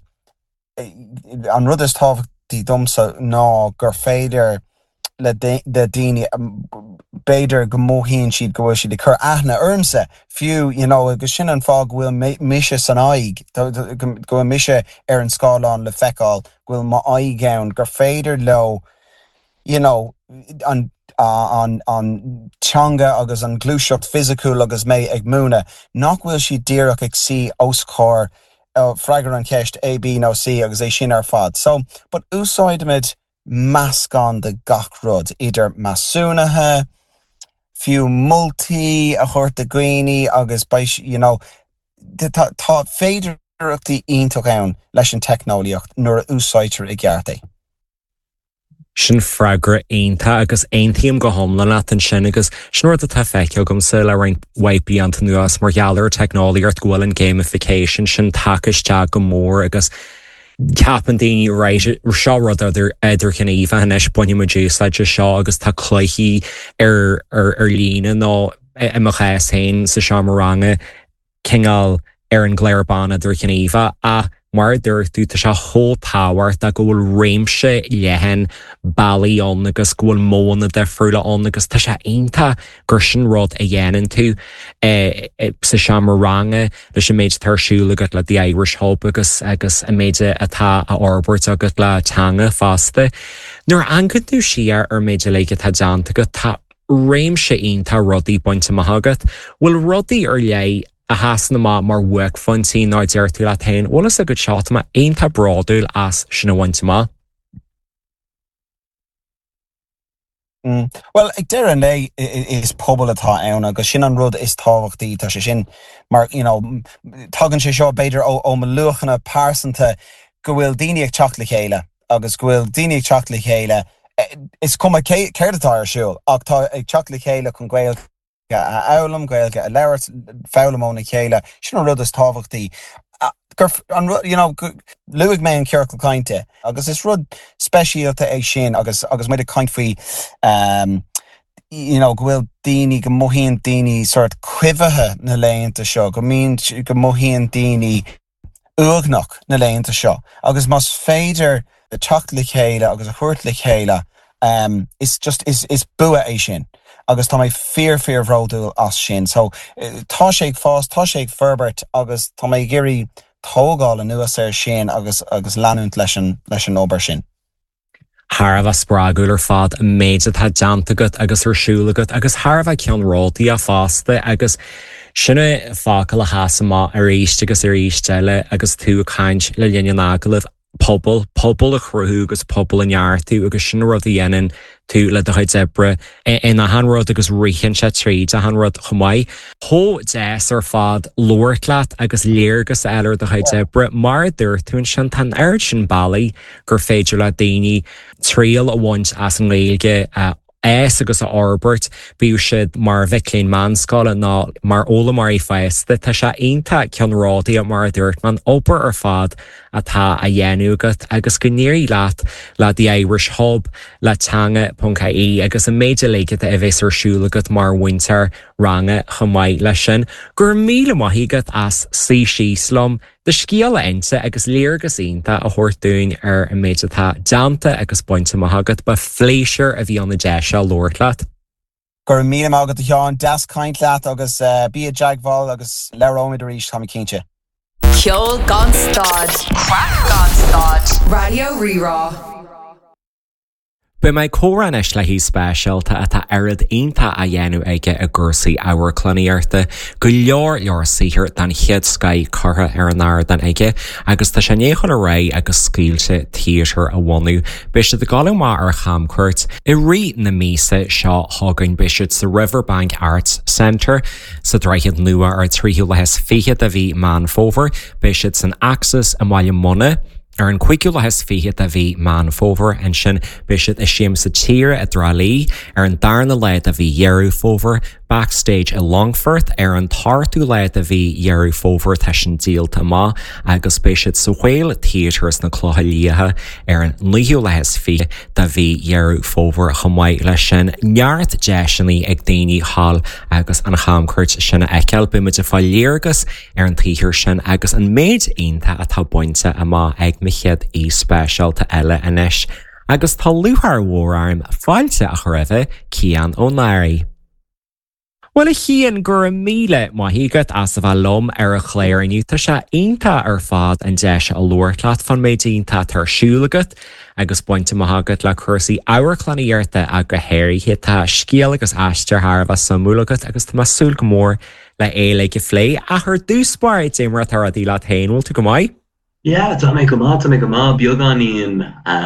Speaker 4: an rud is tábhachtí domsa ná gur féidir le de daoine beidir go móhíonn siad go bhfuil siad de chur aithne ormsa fiú, you know, agus sin an fág bhfuil mise san aig go bhfuil mise ar an scáilán le feicáil bhfuil má aig ann gur féidir le, you know, an an an teanga agus an glúiseacht physical agus mé ag múna nach bhfuil siad díreach ag si oscóir freigar an ceist A, B nó C agus é sin ar fad. So, but úsáidimid meascán de gach rud, idir masúnathe, fiú multi a chuirt a gcuoine agus bais, you know, tá féidirachtaí ionach ann leis an technoliacht nuair a úsáidtear i gceart é.
Speaker 2: Sin freigra aonanta agus aontaíam go thomlan at an sin agus sin ruir a tá feiceil gom sa le raon waipí an nuas mar geallar technoliaart ghfuil an gamification sin takeiste go mór agus ceapan daoine rééis seo rud idir idir cinnaomh a inis buine mu dús le seo agus tá chluichí ar ar ar lína nó i mo chéas hain sa seo mar ranga cingáil ar an gléirbán idir cinnaomh a mar dúir tú tá se thó táhairt a go bhfuil réimse lehan bailíón agus go bhfuil móna de friúlaón agus tá sé aonanta gur sin rud a dhéanann tú sa se mar ranga leis an méid tarsúlagat le the Irish Hub agus agus a méide atá a orbert agus le teanga fásta. Nuair angad tú siar ar méide leige tá deanta go tá réimse aonanta rudaí bainte maithagat, bhfuil rudaí ar lei a has na má mar work funtí ná deirtú le tain, bhlas a go seáta má aonanta bráúil as sinna bhainte má.
Speaker 4: Mm. Well, ag deir an lei is pobl atá ann agus sin an rud is tábhachtaí tá sé sin mar, you know, tugann sé seo beidir ó ó mo luachanna pásanta go bhfuil daoine ag teacht le chéile agus go bhfuil daoine ag teacht le chéile is cum céir atá ar siúil ach tá ag teacht le chéile chun gael a elam gaelge a leirt fálamóna chéile sin an rud is tábhachtaí gur an rud, you know, luigh mé an cearcail cainte agus is rud speisialta é sin agus agus muid a caint faoi um, you know, go bhfuil daoine go móhíonn daoine sort cuimhethe na léonta seo go mín go móhíonn daoine uagnach na léonta seo agus más féidir a teacht le chéile agus a chuirt le chéile um, is just is is bua é sin. Agus tá mé fear fear bhródú as sin. So tá sé ag fás, tá sé ag ferbert agus tá mé géirí tógáil an nuas ar sin agus agus leanúnt leis an leis an obair sin.
Speaker 2: Harmh a sprágúil ar fad a méid atá deanta agat agus ar siúla agat agus harmh a ceann rótaí a fásta agus sinna fácail a hásamá ar éiste agus ar éisteile agus tú a caint le líon agalibh pobl, pobl a chruthú agus pobl in neartú agus sin rud a dhéanaan tú le do chuid zebre in a hanrod agus richen se tríd a hanrod chumai. Hó des ar fad loirlaat agus léirgus eilir do chuid zebre mar dúir tún sin tan air sin bailí gur féidir le daoine tríal a bhaint as an réilge Es agus a Orbert bíú siad mar bhiclín manscála ná mar óla mar í feiste tá se aonanta ceanrádaí a mar dúirt man opair ar fad atá a dhéanúgat agus go níirí leat le the Irish Hub le teanga.caí agus a méide léige a bhés ar siúlagat mar winter range chumhaid lei sin gur míle maithígad as sí síslum de scíala ainte agus léargus aonanta a thuirtún ar an méid atá deanta agus pointe maithagad ba phléisiir a bhí an na deise loirlaat.
Speaker 4: Gur míle mágad a teán das caint leat agus bí a jaagháil agus leróid a ríis tá cínte.
Speaker 3: Ceol gan stad. Crack gan stad. Radio Rirá.
Speaker 2: Bu mai córanis le hí spéisialta atá airad aonanta a dhéanú aige a gcursaí áhar cloníarta go leor leor saothar den chiad Sky curtha ar an air den aige agus tá sé néchan a ré agus scíilte tíotar a bhhaú bisiad a gáú má ar chamcuirt i rí na mísa seo thugann bisiad sa Riverbank Arts Centre sa dreichiad nua ar tríú lehes fichiad a bhí man fóver bisiad san Axis a maiile muna ar an cuiiciú lehes fichiad a bhí man fóver an sin bisiad a siam sa tíre a drálí ar an darna leid a bhí dhearú fóver backstage a Longford ar an tartú leid a bhí dhearú fóver tá sin díalta má agus bisiad sa bhfuil tíatras na chluthailíthe ar an líú lehes fi a bhí dhearú fóver chumhaid lei sin neart deisinaí ag daoine hall agus an chamcuirt sinna eiceil bu muid a fáil léargus ar an títhir sin agus an méid aonanta atá buinte a má ag michiad í spéisialta eile inis agus tá luthar mhórarm fáilte a choribh Cian Ó Náirí. Well a hían gur míle maithígad as a bheith lom ar a chléir aniu tá sé aonanta ar fad an deise a loirlaat fan méid aonanta tarsúlagat agus buinte maithagad le cursaí áhar cloníarta a go héirithe tá scíal agus aistear tharbh samúlagat agus tá masúil go mór le éile go phlé a chu dúspáid éimra tar a dí le tainúil tú go maiid?
Speaker 5: Yeah, tá mé go má, tá mé go má beagganíon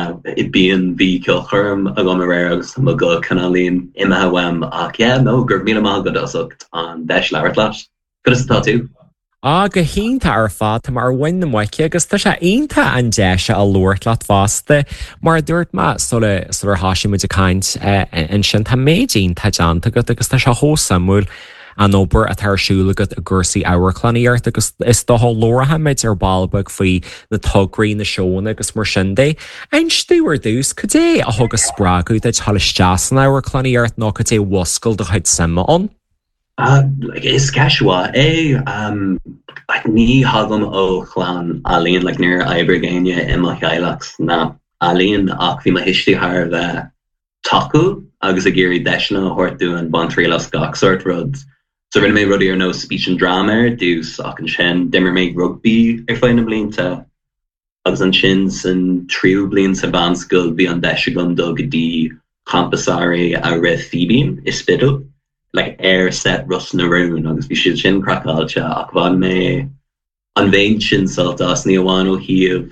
Speaker 5: i bíon bhí cilchorm a go mar agus mo go canalíon imethe wem ach yeah, no, gur míle má go dosacht an deis leabhart leis. Go is tá tú?
Speaker 2: Á go hínta ar fad tá mar bhain na muice agus tá sé aonanta an deise a loirlaat fásta mar dúirt má sola solar háisiú muid a caint an sin tá méidín tá deanta go agus tá se hósamúil an obair a tarsúlagat a gcursaí áhar cloníart agus is do lórathe méid ar balbag faoi na tugraí na seóna agus mar sin dé. Ein stúir dús go dé a thugus sprágú de chalisteas an áhar cloníart nó go dé wascail do chuid sama an?
Speaker 5: Uh, like, is casual, eh? Um, like, ní hagam ó chlan alíon, like, near Ibergania in my highlights, na alíon ach bhí ma histí har the taku, agus a géirí deisna hortú an Bontrilas gach sort rods. So rinne mé rudí ar no speech and drama ar dús ach an sin dimmer mé rugby ar fáin na blianta. Agus an sin san tríú blian sa vanscoil bhí an deise gom do go dtí champasari a rith Phoebe is spidú. Like air set rust na rún agus bhí siad sin crackáilte ach bhain mé an bhéin sin soltas ní amháin ó híomh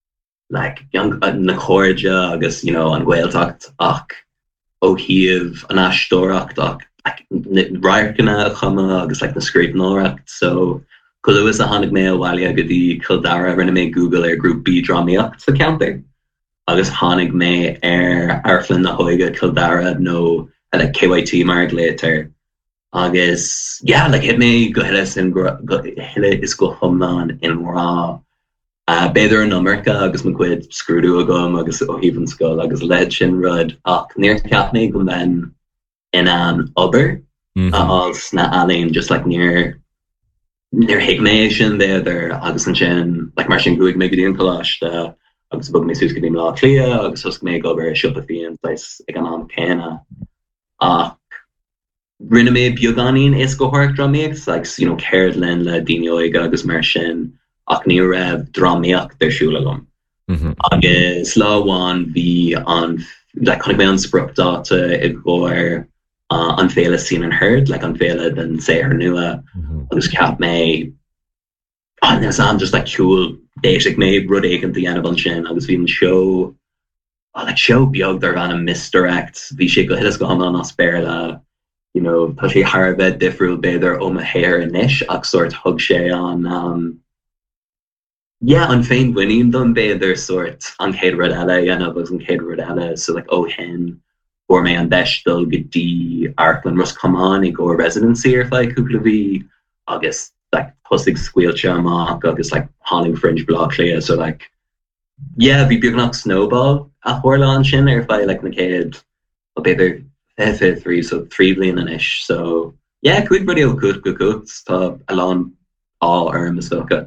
Speaker 5: like young na chóide agus you know an ghaeltacht ach ó híomh an aistóracht ach like raircanna chuma agus like na scríbnóracht so cos it was a hannig mé bhhaile go dtí Kildara rinne mé Google ar grúp B dramaíocht sa camping agus hannig mé ar airflin na hoige Kildara nó like K Y T mark later agus yeah like hit me go hit in go hit is go humnan in raw uh better in America agus me quid screwdo agum agus o even skull agus legend rud ach near capney go then in an uber
Speaker 2: mm-hmm.
Speaker 5: uh, als na alien just like near near higmation there there agus and chin like marching good maybe the collage the agus bug mé sus go dim lá clia agus hus mé go ber sipa fion leis ag an am céna ach rinne mé bioganín is go hort dramíocht like you know cared len le dinioig agus mar sin ach ní raibh dramíocht dersúla gom agus láháin bhí an like chunig mé an spruchtdáta i gcóir uh, an féile seen and heard like an féile den sé ar nua agus cap mé an is an just like cool basic mé rud éigen the an sin agus bhí an show oh, like show beag dar an a misdirect bhí sé go hit go an an asperla you know tá sé harbed difriúil beidir ó a hair inis ach sort hug sé an um yeah an féin winning don beidir sort an céad rud eile and agus an céad rud eile so like oh hen for me an bestal go dí Arkland Rus come on i go residency ar like cúpla bhí agus like pusig squealte amach agus like hauling fringe block clia so like yeah bhí beag nach snowball a chóirla an sin ar fai like na céad ó beidir F three so three blian an ish so yeah quick video good good good tá along all arm is filka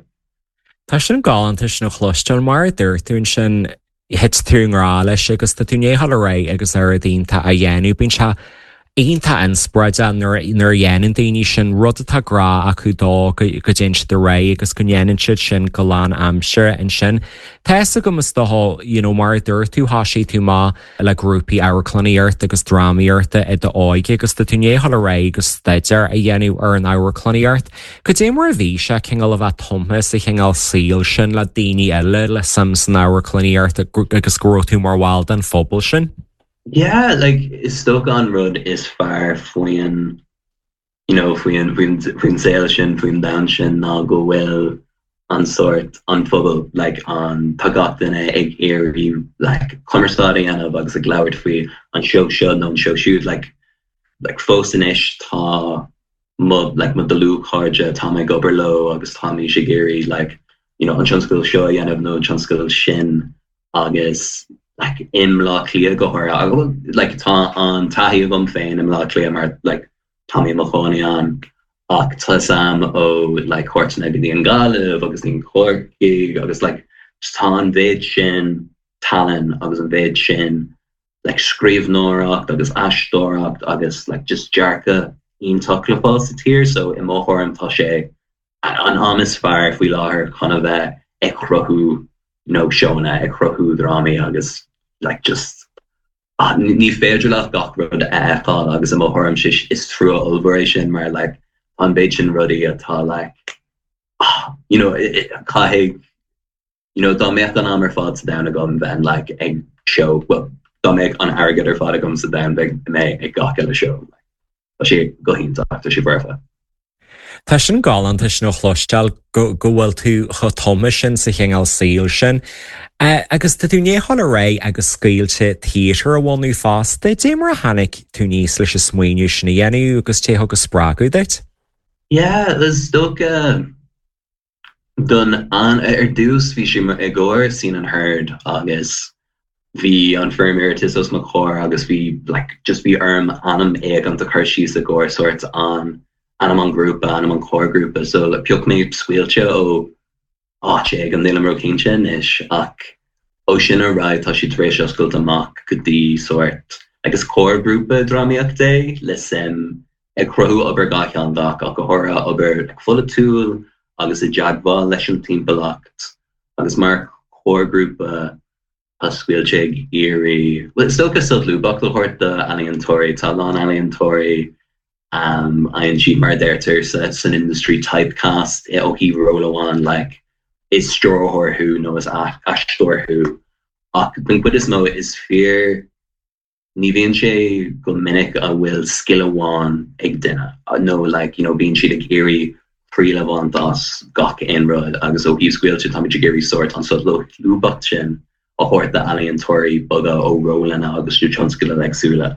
Speaker 2: Tá sin galantis nó chluisteil mar dúirtún sin hit túnrá leis agus tá túnéhall a ré agus ar a dínta a dhéanú bín se Einta inspreide nuair dhéanaan daoine sin rud atá grá acu dó go déint de ré agus go dhéanaan siad sin go lán amsir in sin. Tesa go mas doá mar dúir tú háisí tú má le grúpi áhacloníart agus dráíirta i do áige agus tá túnéhall a ré agus staidir a dhéanú ar an áhacloníart. Go dé mar a bhí se chéall a bheith thomas i chéall síl sin le daoine eile le sam san áhacloníart agus gro tú mar bháil den fóbal sin.
Speaker 5: Yeah, like is stoke on road is far fwyn, you know, fwyn fwyn fwyn sailshin, fwyn downshin, na go well on sort on fubble like on tagatine egg eerie like commerstadi and bugs like lowered fwyn on show show non show shoot like like fosinish ta mud like madalu harja Tommy Goberlow August Tommy Shigiri like you know on chanskil show you have no chanskil shin August like in la clia go like ta on tahi gum fein in la clia mar like Tommy Mahoney on ach tasam o like horse negati and gala Augustine Corky August like tan vid shin talon August vid shin like screeve norak August ash dorak August like just jarka in tucklefos here so in mohorum tashe an honest fire if we law her kind of a ekrohu no shona e crohu drama agus like just uh, ní féidir le gach rud aá agus am orm si is true operation mar like an beitin ruddy atá like uh, you know ca you know dá meach an amar fad down a gum then like ag show well dá meach an agad ar fad a gum sa down big me ag gach a show like sé go hin after si brefa
Speaker 2: Tá sin galant is nó chluisteil go bhfuil tú chu thomas sin sa chéingáil síl sin. Agus tá tú néhall a ré agus scíilte tíar a bhhainú fás, de dé mar a hanig tú níos leis a smuoinú sinna dhéanú agus té agus sprágu deit?
Speaker 5: Yeah, there's dog uh, done an er dús bhí si i gcóir seen and heard agus bhí an firmiritis os macóir agus bhí like just bhí arm anam ag an do chuir síos a gcóir sort an Animal group, animal core group, so like piok me squealcha o acheg and nilam rokinchin ish ak ocean or right tashi tresha school to mock could the sort like this core group dramiak day listen e crohu over gachan doc alcohora over full of tool agus a jagba lesson team blocked agus mark core group uh squealcheg eerie let's still still blue buckle hort the alien tory talon alien tory Um, I N G mar there so it's an industry typecast oh he roll on like is straw or who knows ash store who I think what is mo is fear Nivinche go minute I will skill one egg dinner I know like you know being she the geary pre level on das gok in rod agus oh he squeal to Tommy Jagiri sort on so low blue butchin a hort the alien tory bugger o rolling agus you chanskilla like sula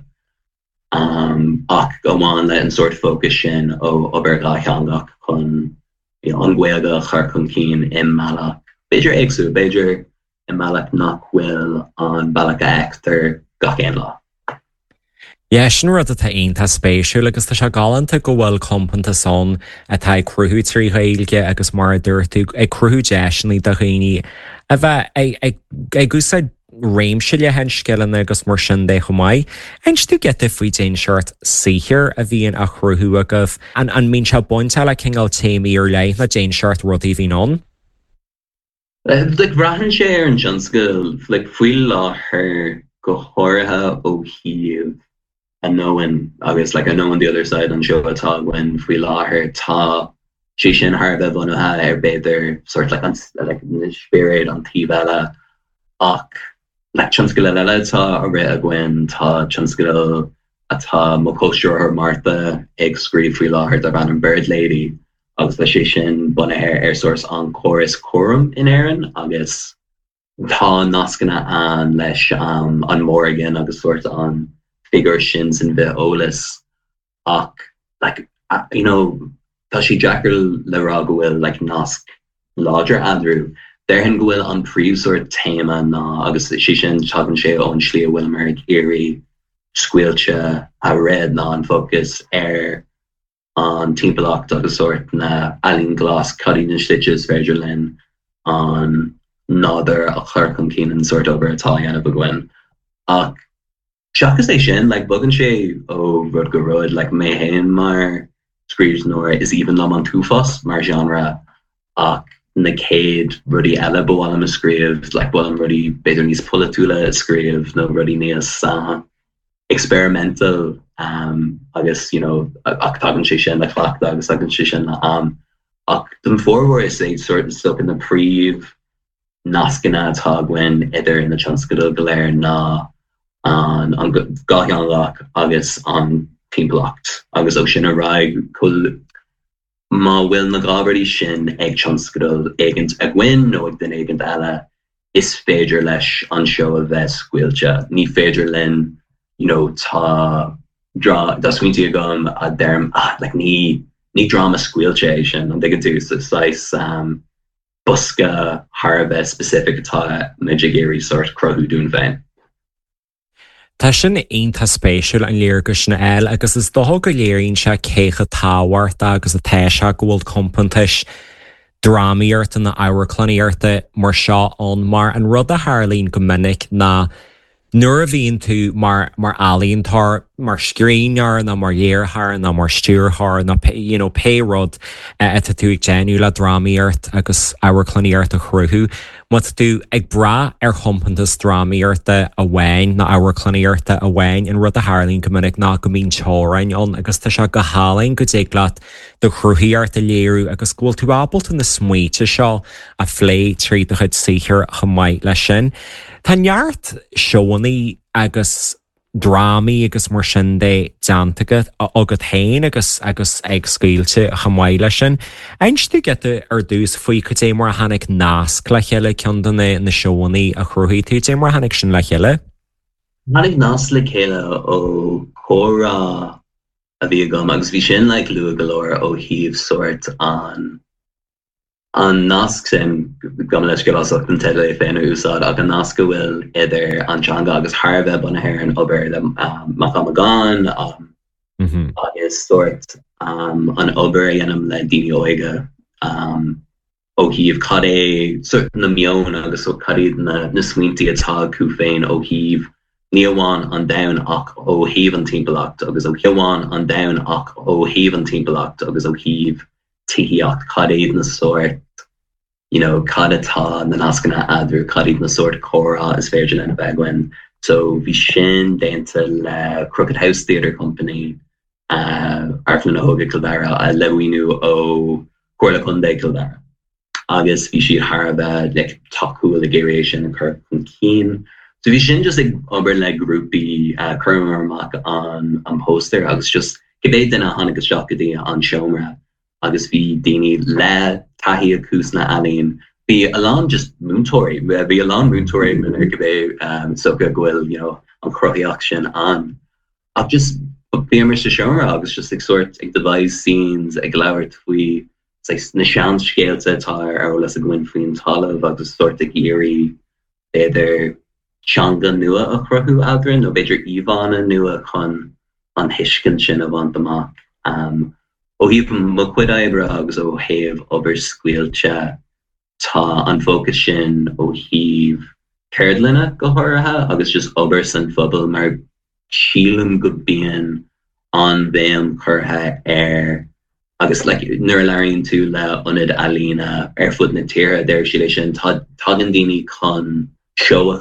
Speaker 5: um ach go on let and sort of focus in o oberga hangak kun you know angwega charkun keen in malak Bejer exu Bejer in malak knock will on balaka actor gaken law
Speaker 2: Yeah, sin rud atá aonanta spéisiú agus tá se galanta go bhfuil companta son atá cruthú trí réilge agus mar dúirtú ag cruthú deisinaí do réine A bheith ag gúsa réimse le hen skillan agus mar sin dé go mai. Eins tú get faoi dé seart sihir a bhíon a chruthú agah an an mín se buinte le cinál téimi ar lei na dé seart rudí hí an?
Speaker 5: Like rahan sé ar an Johnscoil, like fuil láthair go háirithe ó híomh a nóin agus like I know on the other side an seo atá when fuil láthair tá sí sin tharbh bunathe ar beidir sort like an like spirit an tíbhile ach like Johnscoil eile tá a ré a gin tá Johnscoil atá mo cultúr Martha ag scríb fuil láthair ar an Bird Lady. Agus le sé sin buna ar ar source an chorus chorum in Éireann agus tá nascanna an leis um, an Morgan agus sort an figure sin sin bheith ólas ach like uh, you know tá sí Jackar le rá go bhfuil like nasc láidir Andrew there hin go bhfuil an príomh sort téma ná agus sé sin tugann sé ón slí bhfuil mar éirí scuilte a red ná an focus ar an timpachcht agus sort na Alan Glass cutting and stitches Virgil Lynn on nother a churcum keenan sort over Italian of a gwen. Ach Shaka station like bugan she oh Rutger Road like Mayhem mar screws nor is even lam on tufos mar genre ach Nakade Ruddy Ella bo am scrives like well Ruddy better needs pulatula scrive no Ruddy neas uh experimental um I guess you know octagon shishin like clock dog second shishin um them forward is say sort of stuck in the pre naskina tag when either in the Johnscoil glare na on on gahian lock August on team blocked August ocean rag cool ma will na already shin egg Johnscoil agent agwin no den agent ala is fager lesh on show of vest squilcha ni fager lin you know ta draw das winti gum a derm ah like ni ni drama squilchation and they could do size um buska harve specific ta majigiri sort crohu doing vein
Speaker 2: Tá sin aonanta spéisiúil an léargus na eil agus is dó go léironn se cécha táhhairta agus a téise gohfuil compantais drámaíarta na áhaclaníarta mar seo an mar an rud a Harlín go minic na nuair a bhíonn tú mar mar alíontar mar scrínear na mar dhéarthar na mar stúrthar na you know, pérod a tú ag déanú le drámaíart agus áhaclaníart a chruthú mu tú ag bra ar chompantas drámaíarta a bhhain na áhaclaníarta a bhhain in rud a Harlín go minic ná go mín teórainn agus tá se go hálainn go dé leat do chruthíart a léirú agus ghfuil tú ábalta na smuoite seo a phlé trí do chud sihir chomáid lei sin. Tá neart seonaí agus drámaí agus mar sin dé deantagad agad hain agus agus ag scaoilte chamáile sin. Eins tú get ar dús faoi go dé mar hanig nasc le chéile ceandanna na seonaí a chruthí tú dé mar hanig sin le chéile?
Speaker 5: Hanig nasc le chéile ó chóra a bhí agam agus bhí sin le lu galore ó híomh sort an an nasc sin gom leis go as an teile féin úsad ag an nasc bhfuil idir an teanga agus Harbh buna hair an obair le Macamagan um mm-hmm. agus sort um an obair dhéanam le daoine óige um ó híomh cad é sort na mion agus ó cadíad na na smuointí atá cú féin ó híomh ní amháin an domhan ach ó híomh an timpeallacht agus ó amháin an domhan ach ó híomh an timpeallacht agus ó híomh tííocht cadéad na sort you know cadata na nascana adru cadid na sort chora is Virgin and Bagwin so vi sin denta le Crooked House Theatre Company uh Arflin Hoga Kildara a lewinu o Corla Kunde Kildara agus vi si harba like taku the garation and Kirk and Keen so vi sin just like over like groupie uh Kermer Mac on on poster agus just gebate in a Hanukkah shakadi on Shomra agus vi dini le tahi akusna alin be along just moontory be along moontory be um so good will you know on crohi auction on I've just be Mister Shomra agus just like sort like device scenes ag lauer twi it's like nishan scale to tar or less a gwyn fwyn tala agus sort of geary either changa nua a crohu adrin no better Ivana nua con on hishkin shin of on the mock um ó hí mo cuid ebre agus ó héamh obair scuilte tá an focus sin ó híh céirdlinne go háirithe agus just obair san phobal mar sílam go bíon an bhéim churtha ar agus like nuair learíonn tú le ionad alína ar fud na tíre d'ir sí lei sin tá an daoine chun seoach